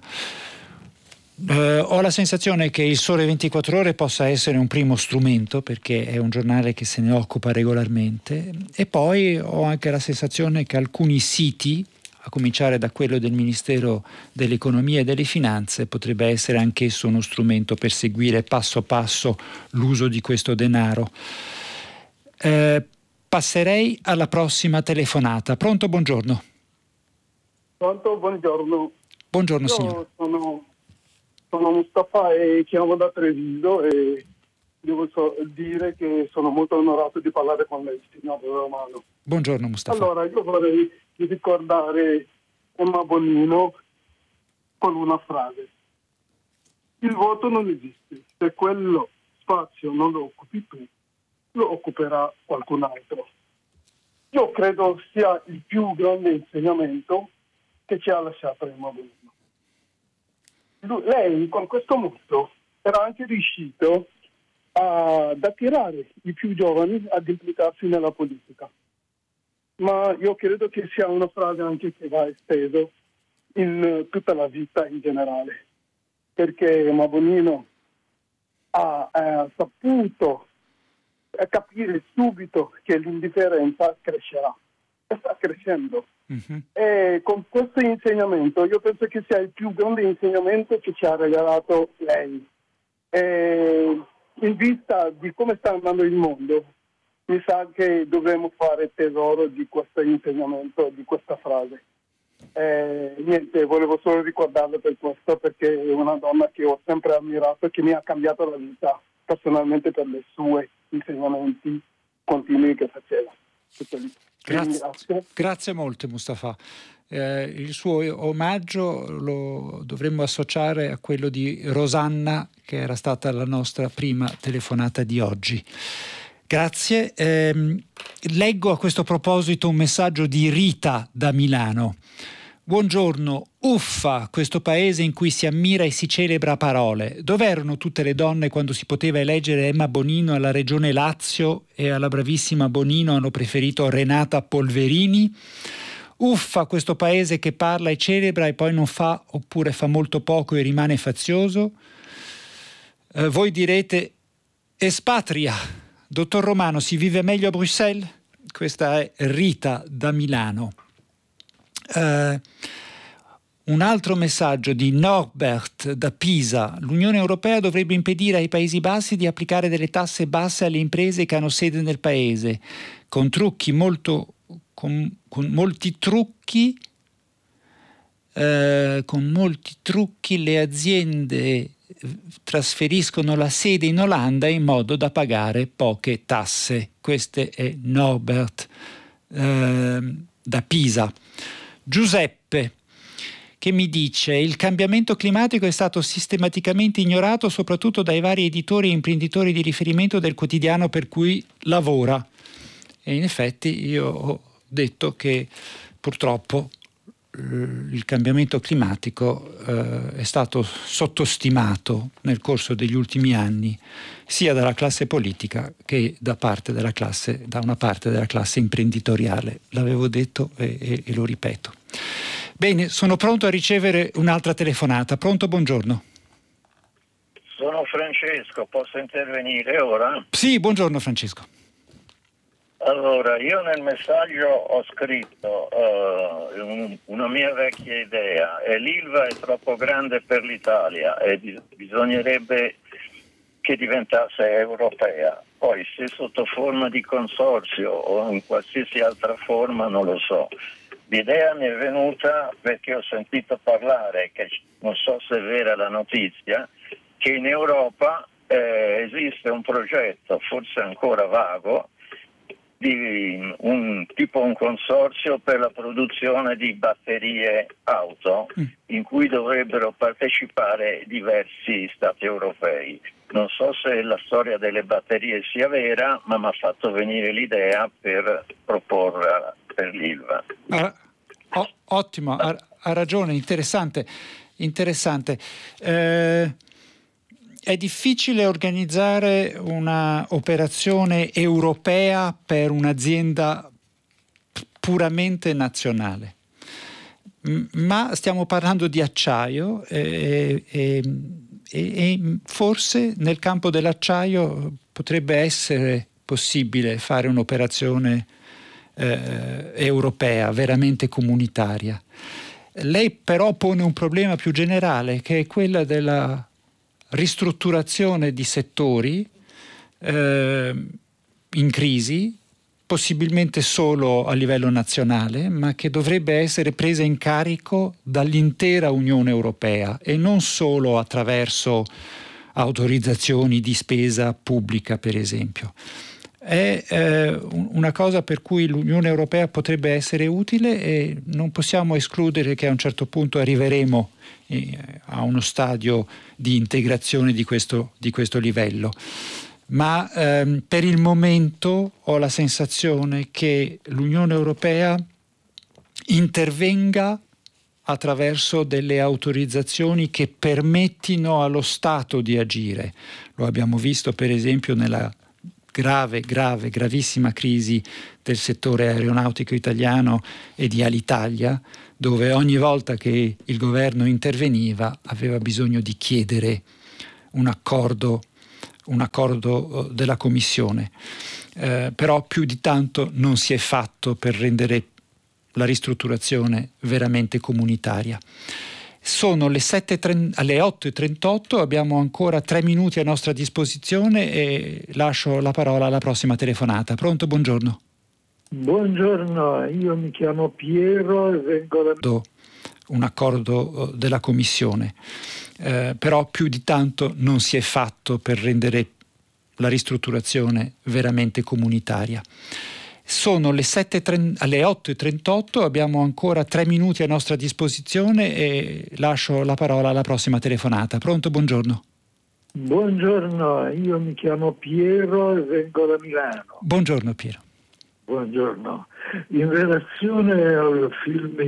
Ho la sensazione che il Sole 24 Ore possa essere un primo strumento, perché è un giornale che se ne occupa regolarmente, e poi ho anche la sensazione che alcuni siti, a cominciare da quello del Ministero dell'Economia e delle Finanze, potrebbe essere anch'esso uno strumento per seguire passo passo l'uso di questo denaro. Passerei alla prossima telefonata. Pronto, buongiorno. Pronto, buongiorno. Buongiorno, signore. Sono Mustafa e chiamo da Treviso e devo dire che sono molto onorato di parlare con lei, signor Romano. Buongiorno, Mustafa. Allora, io vorrei ricordare Emma Bonino con una frase. Il voto non esiste. Se quello spazio non lo occupi tu, lo occuperà qualcun altro. Io credo sia il più grande insegnamento che ci ha lasciato Emma Bonino. lei con questo motto era anche riuscito ad attirare i più giovani ad implicarsi nella politica. Ma io credo che sia una frase anche che va esteso in tutta la vita in generale, perché Emma Bonino ha saputo capire subito che l'indifferenza crescerà e sta crescendo. E con questo insegnamento io penso che sia il più grande insegnamento che ci ha regalato lei. E in vista di come sta andando il mondo, mi sa che dovremmo fare tesoro di questo insegnamento, di questa frase. Niente, volevo solo ricordarla per questo, perché è una donna che ho sempre ammirato e che mi ha cambiato la vita personalmente per i suoi insegnamenti continui che faceva. Tutto lì. Grazie molte Mustafa. Il suo omaggio lo dovremmo associare a quello di Rosanna, che era stata la nostra prima telefonata di oggi. Grazie. Leggo a questo proposito un messaggio di Rita da Milano. Buongiorno, uffa questo paese in cui si ammira e si celebra a parole. Dov'erano tutte le donne quando si poteva eleggere Emma Bonino alla regione Lazio e alla bravissima Bonino hanno preferito Renata Polverini? Uffa questo paese che parla e celebra e poi non fa, oppure fa molto poco e rimane fazioso? Voi direte, espatria, dottor Romano, si vive meglio a Bruxelles? Questa è Rita da Milano. Un altro messaggio di Norbert da Pisa. L'Unione Europea dovrebbe impedire ai Paesi Bassi di applicare delle tasse basse alle imprese che hanno sede nel paese. Con molti trucchi le aziende trasferiscono la sede in Olanda in modo da pagare poche tasse. Questo è Norbert da Pisa. Giuseppe che mi dice: il cambiamento climatico è stato sistematicamente ignorato soprattutto dai vari editori e imprenditori di riferimento del quotidiano per cui lavora. E in effetti io ho detto che purtroppo il cambiamento climatico è stato sottostimato nel corso degli ultimi anni sia dalla classe politica che da una parte della classe imprenditoriale. L'avevo detto e lo ripeto. Bene, sono pronto a ricevere un'altra telefonata. Pronto, buongiorno. Sono Francesco, posso intervenire ora? Sì, buongiorno Francesco. Allora, io nel messaggio ho scritto una mia vecchia idea, l'Ilva è troppo grande per l'Italia e bisognerebbe che diventasse europea. Poi se sotto forma di consorzio o in qualsiasi altra forma non lo so. L'idea mi è venuta perché ho sentito parlare, che non so se è vera la notizia, che in Europa esiste un progetto, forse ancora vago, di un consorzio per la produzione di batterie auto in cui dovrebbero partecipare diversi stati europei. Non so se la storia delle batterie sia vera, ma mi ha fatto venire l'idea per proporla per l'Ilva. Ottimo, ha ragione, interessante. È difficile organizzare una operazione europea per un'azienda puramente nazionale, ma stiamo parlando di acciaio e forse nel campo dell'acciaio potrebbe essere possibile fare un'operazione europea, veramente comunitaria. Lei però pone un problema più generale, che è quella della ristrutturazione di settori in crisi, possibilmente solo a livello nazionale, ma che dovrebbe essere presa in carico dall'intera Unione Europea e non solo attraverso autorizzazioni di spesa pubblica, per esempio. È una cosa per cui l'Unione Europea potrebbe essere utile e non possiamo escludere che a un certo punto arriveremo a uno stadio di integrazione di questo livello. Ma per il momento ho la sensazione che l'Unione Europea intervenga attraverso delle autorizzazioni che permettino allo Stato di agire. Lo abbiamo visto per esempio nella gravissima crisi del settore aeronautico italiano e di Alitalia, dove ogni volta che il governo interveniva aveva bisogno di chiedere un accordo della Commissione. Però più di tanto non si è fatto per rendere la ristrutturazione veramente comunitaria. Sono alle 8:38, abbiamo ancora 3 minuti a nostra disposizione e lascio la parola alla prossima telefonata. Pronto? Buongiorno. Buongiorno, io mi chiamo Piero e vengo da... Un accordo della Commissione, però più di tanto non si è fatto per rendere la ristrutturazione veramente comunitaria. Sono alle 8:38, abbiamo ancora 3 minuti a nostra disposizione e lascio la parola alla prossima telefonata. Pronto? Buongiorno. Buongiorno, io mi chiamo Piero e vengo da Milano. Buongiorno Piero. Buongiorno. In relazione al film